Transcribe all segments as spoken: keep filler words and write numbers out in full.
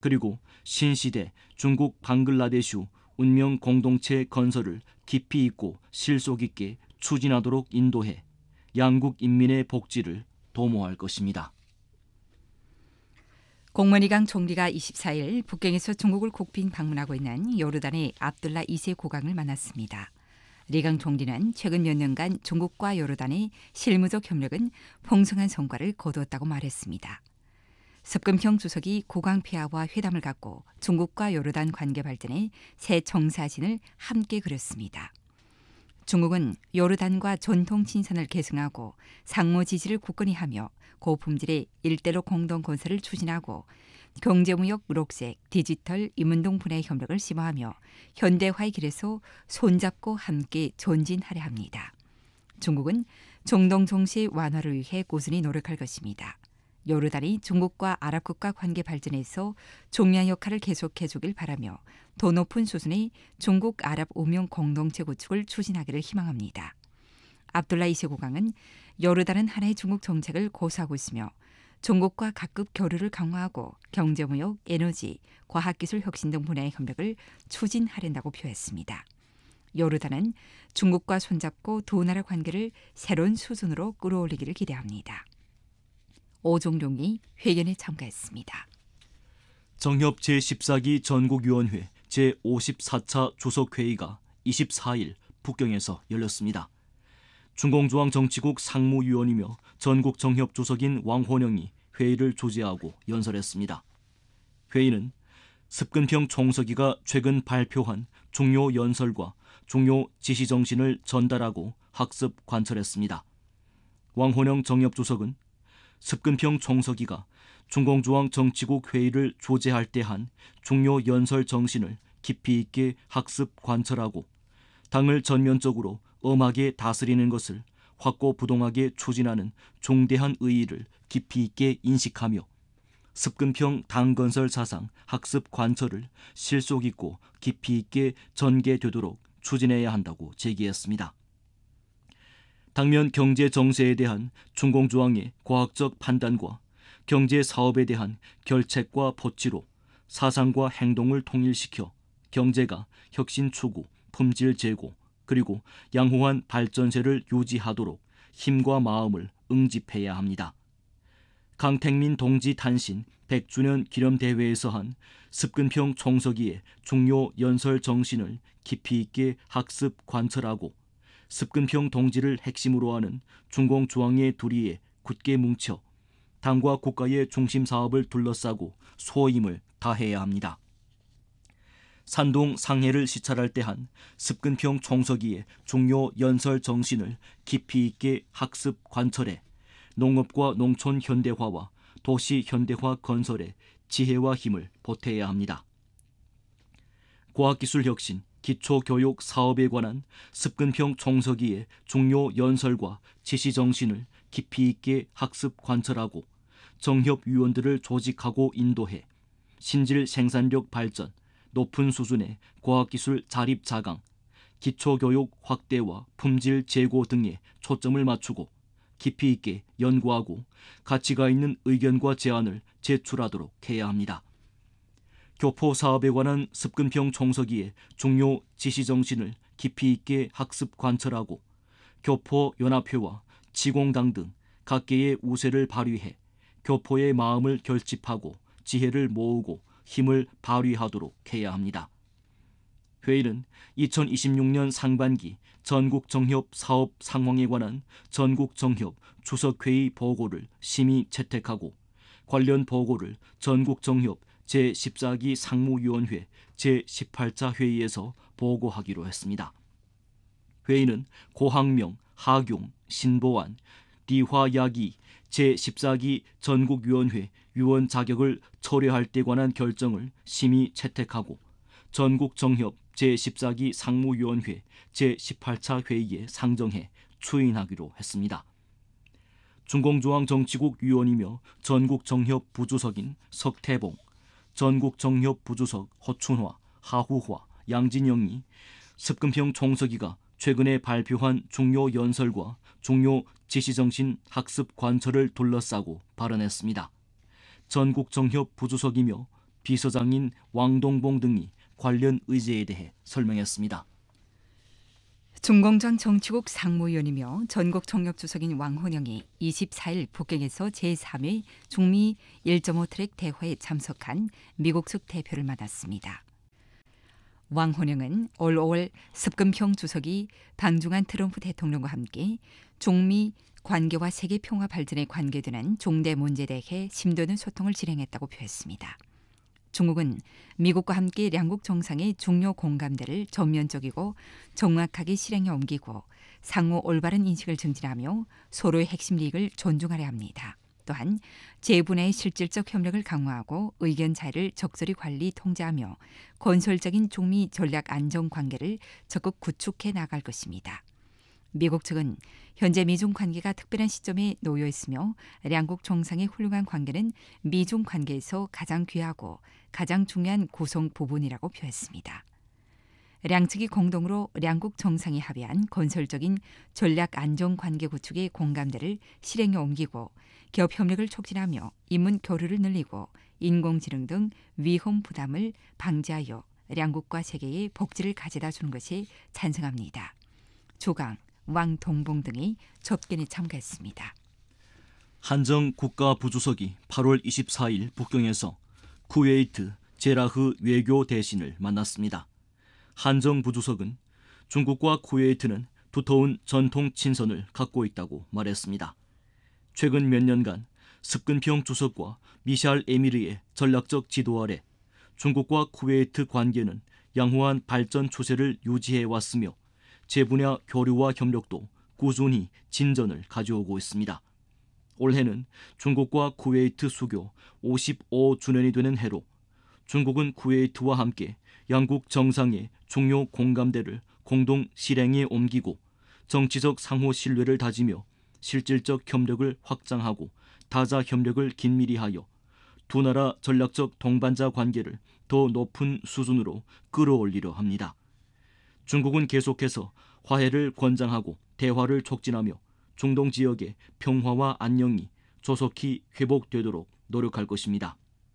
그리고 신시대 중국 방글라데슈 운명 공동체 건설을 깊이 있고 실속 있게 추진하도록 인도해 양국 인민의 복지를 도모할 것입니다. 공먼이강 총리가 이십사 일 북경에서 중국을 국빈 방문하고 있는 요르단의 압둘라 이 세 국왕을 만났습니다. 리강 총리는 최근 몇 년간 중국과 요르단의 실무적 협력은 풍성한 성과를 거두었다고 말했습니다. 습금평 주석이 국왕 폐하와 회담을 갖고 중국과 요르단 관계 발전에 새 청사진을 함께 그렸습니다. 중국은 요르단과 전통 친선을 계승하고 상호 지지를 굳건히 하며 고품질의 일대로 공동 건설을 추진하고 경제무역, 록색, 디지털, 인문동 분야의 협력을 심화하며 현대화의 길에서 손잡고 함께 전진하려 합니다. 중국은 중동 정세 완화를 위해 꾸준히 노력할 것입니다. 요르단이 중국과 아랍 국가 관계 발전에서 중요한 역할을 계속해 주길 바라며 더 높은 수준의 중국 아랍 운명 공동체 구축을 추진하기를 희망합니다. 압둘라 이 세 국왕은 요르단은 하나의 중국 정책을 고수하고 있으며 중국과 각급 교류를 강화하고 경제무역, 에너지, 과학기술 혁신 등 분야의 협력을 추진하려고 표했습니다. 요르단은 중국과 손잡고 두 나라 관계를 새로운 수준으로 끌어올리기를 기대합니다. 오종룡이 회견에 참가했습니다. 정협 제십사 기 전국위원회 제오십사 차 주석회의가 이십사 일 북경에서 열렸습니다. 중공중앙정치국 상무위원이며 전국정협 주석인 왕호령이 회의를 주재하고 연설했습니다. 회의는 습근평 총서기가 최근 발표한 중요 연설과 중요 지시정신을 전달하고 학습 관철했습니다. 왕호령 정협주석은 습근평 총서기가 중공중앙정치국 회의를 주재할 때 한 중요 연설 정신을 깊이 있게 학습 관철하고 당을 전면적으로 엄하게 다스리는 것을 확고부동하게 추진하는 중대한 의의를 깊이 있게 인식하며 습근평 당건설 사상 학습 관철을 실속 있고 깊이 있게 전개되도록 추진해야 한다고 제기했습니다. 당면 경제 정세에 대한 중공중앙의 과학적 판단과 경제 사업에 대한 결책과 법치로 사상과 행동을 통일시켜 경제가 혁신 추구, 품질 제고, 그리고 양호한 발전세를 유지하도록 힘과 마음을 응집해야 합니다. 강택민 동지 탄신 백 주년 기념대회에서 한 습근평 총서기의 중요 연설 정신을 깊이 있게 학습 관철하고 습근평 동지를 핵심으로 하는 중공중앙의 두리에 굳게 뭉쳐 당과 국가의 중심 사업을 둘러싸고 소임을 다해야 합니다. 산동 상해를 시찰할 때 한 습근평 총서기의 중요 연설 정신을 깊이 있게 학습 관철해 농업과 농촌 현대화와 도시 현대화 건설에 지혜와 힘을 보태야 합니다. 과학기술 혁신, 기초교육 사업에 관한 습근평 총서기의 중요 연설과 지시 정신을 깊이 있게 학습 관철하고 정협위원들을 조직하고 인도해 신질 생산력 발전, 높은 수준의 과학기술 자립 자강, 기초교육 확대와 품질 제고 등에 초점을 맞추고 깊이 있게 연구하고 가치가 있는 의견과 제안을 제출하도록 해야 합니다. 교포 사업에 관한 습근평 총서기의 중요 지시 정신을 깊이 있게 학습 관철하고 교포 연합회와 지공당 등 각계의 우세를 발휘해 교포의 마음을 결집하고 지혜를 모으고 힘을 발휘하도록 해야 합니다. 회의는 이천이십육 년 상반기 전국정협 사업 상황에 관한 전국정협 주석회의 보고를 심의 채택하고 관련 보고를 전국정협 제십사 기 상무위원회 제십팔 차 회의에서 보고하기로 했습니다. 회의는 고학명, 하경, 신보안, 리화야기 제십사 기 전국위원회 위원 자격을 철회할 때 관한 결정을 심의 채택하고 전국정협 제십사 기 상무위원회 제십팔 차 회의에 상정해 추인하기로 했습니다. 중공중앙정치국 위원이며 전국정협 부주석인 석태봉, 전국정협 부주석 허춘화, 하후화, 양진영이 습근평 총서기가 최근에 발표한 중요 연설과 중요 지시정신 학습 관철을 둘러싸고 발언했습니다. 전국정협 부주석이며 비서장인 왕동봉 등이 관련 의제에 대해 설명했습니다. 중공장 정치국 상무위원이며 전국 총력주석인 왕혼영이 이십사일 북경에서 제삼 회 중미 일 점 오 트랙 대화에 참석한 미국 측 대표를 만났습니다. 왕혼영은 올 오월 습근평 주석이 방중한 트럼프 대통령과 함께 중미 관계와 세계 평화 발전에 관계되는 중대 문제에 대해 심도 있는 소통을 진행했다고 표했습니다. 중국은 미국과 함께 양국 정상의 중요 공감대를 전면적이고 정확하게 실행에 옮기고 상호 올바른 인식을 증진하며 서로의 핵심利益을 존중하려 합니다. 또한 재분야의 실질적 협력을 강화하고 의견 차이를 적절히 관리 통제하며 건설적인 중미 전략 안정 관계를 적극 구축해 나갈 것입니다. 미국 측은 현재 미중 관계가 특별한 시점에 놓여 있으며 양국 정상의 훌륭한 관계는 미중 관계에서 가장 귀하고 가장 중요한 구성 부분이라고 표했습니다. 양측이 공동으로 양국 정상이 합의한 건설적인 전략 안정 관계 구축의 공감대를 실행에 옮기고 기업 협력을 촉진하며 인문 교류를 늘리고 인공지능 등 위험 부담을 방지하여 양국과 세계의 복지를 가져다 주는 것에 찬성합니다. 조강, 왕동봉 등이 접견에 참가했습니다. 한정 국가부주석이 팔월 이십사일 북경에서 쿠웨이트 제라흐 외교 대신을 만났습니다. 한정 부주석은 중국과 쿠웨이트는 두터운 전통 친선을 갖고 있다고 말했습니다. 최근 몇 년간 습근평 주석과 미샬 에미르의 전략적 지도 아래 중국과 쿠웨이트 관계는 양호한 발전 추세를 유지해 왔으며 제분야 교류와 협력도 꾸준히 진전을 가져오고 있습니다. 올해는 중국과 쿠웨이트 수교 오십오 주년이 되는 해로 중국은 쿠웨이트와 함께 양국 정상의 중요 공감대를 공동 실행에 옮기고 정치적 상호 신뢰를 다지며 실질적 협력을 확장하고 다자 협력을 긴밀히 하여 두 나라 전략적 동반자 관계를 더 높은 수준으로 끌어올리려 합니다. 중국은 계속해서 화해를 권장하고 대화를 촉진하며 중동 지역의 평화와 안녕이 조속히 회복되도록 노력할 것입니다.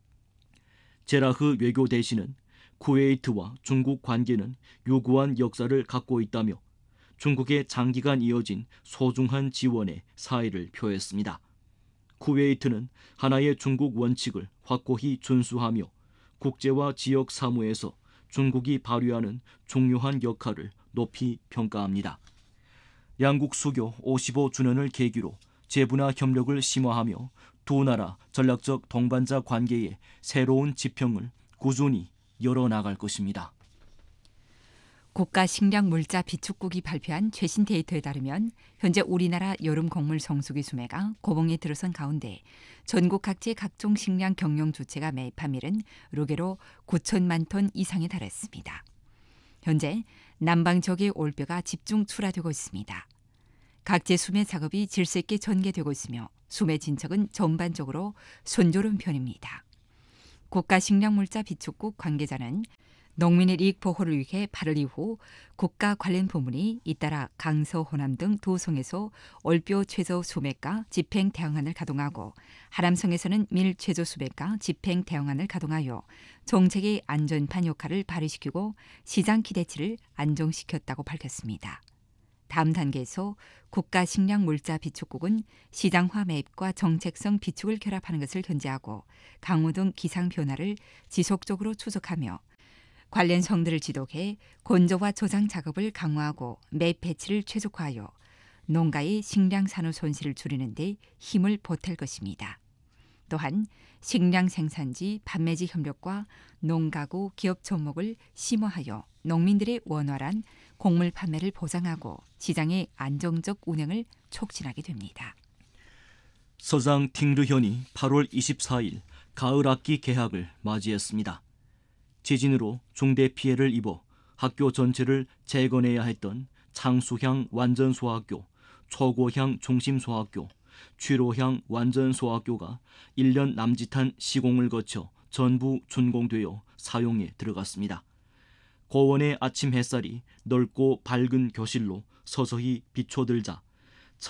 제라흐 외교 대신은 쿠웨이트와 중국 관계는 유구한 역사를 갖고 있다며 중국의 장기간 이어진 소중한 지원에 사의를 표했습니다. 쿠웨이트는 하나의 중국 원칙을 확고히 준수하며 국제와 지역 사무에서 중국이 발휘하는 중요한 역할을 높이 평가합니다. 양국 수교 오십오 주년을 계기로 재분야 협력을 심화하며 두 나라 전략적 동반자 관계의 새로운 지평을 꾸준히 열어나갈 것입니다. 국가식량물자 비축국이 발표한 최신 데이터에 따르면 현재 우리나라 여름 곡물 성수기 수매가 고봉에 들어선 가운데 전국 각지의 각종 식량 경영 주체가 매입한 밀은 루게로 구천만 톤 이상에 달했습니다. 현재 남방 지역의 올뼈가 집중 출하되고 있습니다. 각지의 수매 작업이 질서 있게 전개되고 있으며 수매 진척은 전반적으로 순조로운 편입니다. 국가식량물자 비축국 관계자는 농민의 이익 보호를 위해 팔월 이후 국가 관련 부문이 잇따라 강서, 호남 등 두 성에서 올뼈 최저 수매가 집행 대응안을 가동하고 하남성에서는 밀 최저 수매가 집행 대응안을 가동하여 정책의 안전판 역할을 발휘시키고 시장 기대치를 안정시켰다고 밝혔습니다. 다음 단계에서 국가식량물자 비축국은 시장화 매입과 정책성 비축을 결합하는 것을 견제하고 강우 등 기상 변화를 지속적으로 추적하며 관련 성들을 지도해 건조와 저장 작업을 강화하고 매입 배치를 최적화하여 농가의 식량 산후 손실을 줄이는 데 힘을 보탤 것입니다. 또한 식량 생산지 판매지 협력과 농가구 기업 접목을 심화하여 농민들의 원활한 곡물 판매를 보장하고 시장의 안정적 운영을 촉진하게 됩니다. 서장 팅르현이 팔월 이십사일 가을 학기 개학을 맞이했습니다. 지진으로 중대 피해를 입어 학교 전체를 재건해야 했던 창수향 완전소학교, 초고향 중심소학교, 취로향 완전소학교가 일 년 남짓한 시공을 거쳐 전부 준공되어 사용에 들어갔습니다. 고원의 아침 햇살이 넓고 밝은 교실로 서서히 비춰들자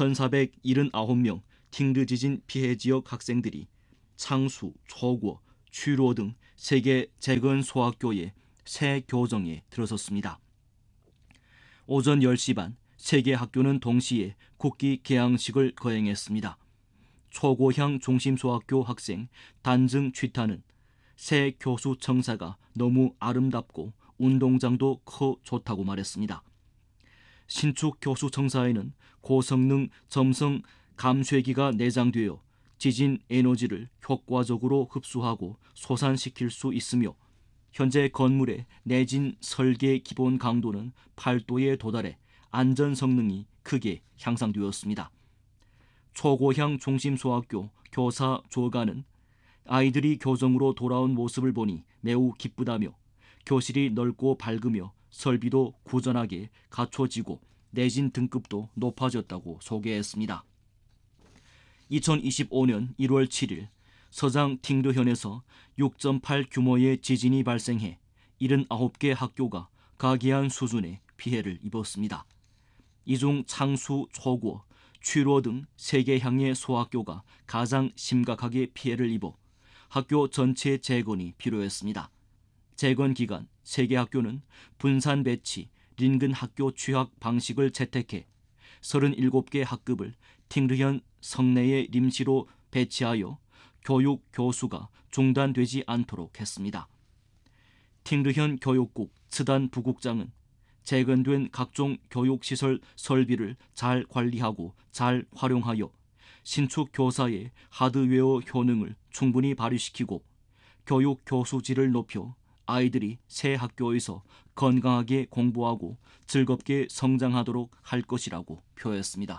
천사백칠십구 명 팅르 지진 피해 지역 학생들이 창수, 초고, 취로 등 세 개 재건 소학교의 새 교정에 들어섰습니다. 오전 열 시 반 세 개 학교는 동시에 국기 개항식을 거행했습니다. 초고향 중심소학교 학생 단증 취타는 새 교수 청사가 너무 아름답고 운동장도 커 좋다고 말했습니다. 신축 교수 청사에는 고성능 점성 감쇄기가 내장되어 지진 에너지를 효과적으로 흡수하고 솟아시킬 수 있으며 현재 건물의 내진 설계 기본 강도는 팔 도에 도달해 안전 성능이 크게 향상되었습니다. 초고향 중심소학교 교사 조가는 아이들이 교정으로 돌아온 모습을 보니 매우 기쁘다며 교실이 넓고 밝으며 설비도 구전하게 갖춰지고 내진 등급도 높아졌다고 소개했습니다. 이천이십오 년 일월 칠일 서장 팅르현에서 육 점 팔 규모의 지진이 발생해 칠십구 개 학교가 가기한 수준의 피해를 입었습니다. 이 중 창수, 초고, 취로 등 세 개 향의 소학교가 가장 심각하게 피해를 입어 학교 전체 재건이 필요했습니다. 재건 기간 세 개 학교는 분산 배치, 인근 학교 취학 방식을 채택해 서른일곱 개 학급을 팅르현 성내에臨시로 배치하여 교육 교수가 중단되지 않도록 했습니다. 팅르현 교육국 츠단 부국장은 재건된 각종 교육시설 설비를 잘 관리하고 잘 활용하여 신축 교사의 하드웨어 효능을 충분히 발휘시키고 교육 교수질을 높여 아이들이 새 학교에서 건강하게 공부하고 즐겁게 성장하도록 할 것이라고 표했습니다.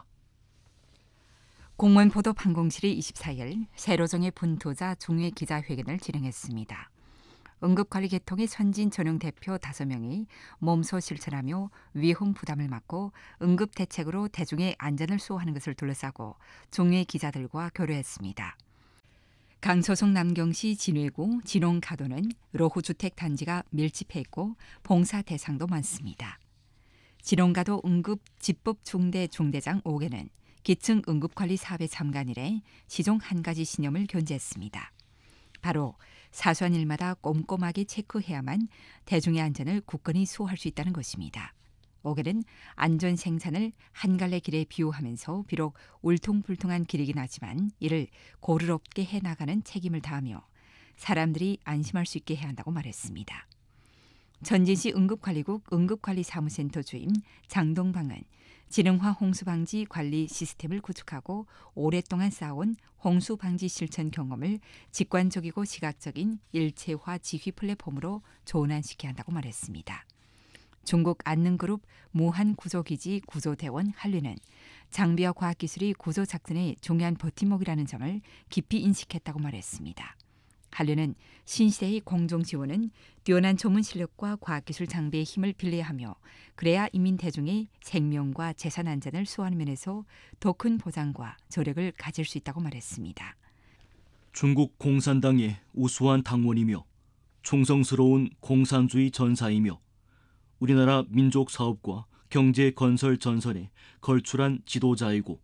공무원 보도 방공실이 이십사일 세로정의 분토자 종회 기자회견을 진행했습니다. 응급관리 계통의 선진 전용 대표 다섯 명이 몸소 실천하며 위험 부담을 맡고 응급 대책으로 대중의 안전을 수호하는 것을 둘러싸고 종회 기자들과 교류했습니다. 강서성 남경시 진회구 진홍가도는 로후주택 단지가 밀집해 있고 봉사 대상도 많습니다. 진홍가도 응급 집법 중대 중대장 오 개는 기층 응급관리 사업에 참관 이래 시종 한 가지 신념을 견지했습니다. 바로 사소한 일마다 꼼꼼하게 체크해야만 대중의 안전을 굳건히 수호할 수 있다는 것입니다. 오 개는 안전 생산을 한 갈래 길에 비유하면서 비록 울퉁불퉁한 길이긴 하지만 이를 고르롭게 해나가는 책임을 다하며 사람들이 안심할 수 있게 해야 한다고 말했습니다. 전진시 응급관리국 응급관리사무센터 주임 장동방은 지능화 홍수방지 관리 시스템을 구축하고 오랫동안 쌓아온 홍수방지 실천 경험을 직관적이고 시각적인 일체화 지휘 플랫폼으로 조언시켜야 한다고 말했습니다. 중국 안능그룹 무한구조기지 구조대원 한류는 장비와 과학기술이 구조작전의 중요한 버팀목이라는 점을 깊이 인식했다고 말했습니다. 한류는 신시대의 공정지원은 뛰어난 전문 실력과 과학기술 장비의 힘을 빌려야 하며 그래야 인민 대중의 생명과 재산 안전을 수호하는 면에서 더 큰 보장과 저력을 가질 수 있다고 말했습니다. 중국 공산당의 우수한 당원이며 충성스러운 공산주의 전사이며 우리나라 민족사업과 경제건설 전선에 걸출한 지도자이고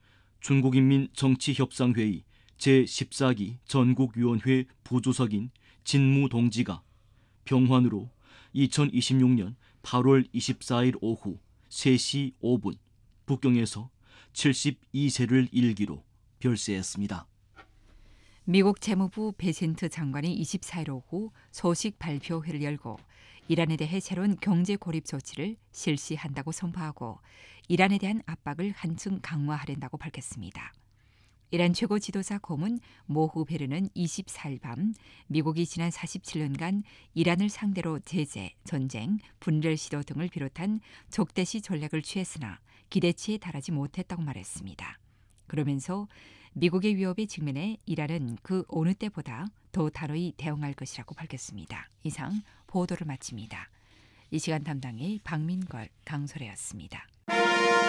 중국인민정치협상회의 제십사 기 전국위원회 부주석인 진무 동지가 병환으로 이천이십육 년 팔월 이십사일 오후 세 시 오 분 북경에서 칠십이 세를 일기로 별세했습니다. 미국 재무부 베센트 장관이 이십사일 오후 소식 발표회를 열고 이란에 대해 새로운 경제 고립 조치를 실시한다고 선포하고 이란에 대한 압박을 한층 강화하려고 밝혔습니다. 이란 최고 지도자 고문 모후베르는 이십사일 밤 미국이 지난 사십칠 년간 이란을 상대로 제재, 전쟁, 분열 시도 등을 비롯한 적대시 전략을 취했으나 기대치에 달하지 못했다고 말했습니다. 그러면서 미국의 위협에 직면해 이란은 그 어느 때보다 더 단호히 대응할 것이라고 밝혔습니다. 이상 보도를 마칩니다. 이 시간 담당의 박민걸, 강소래였습니다.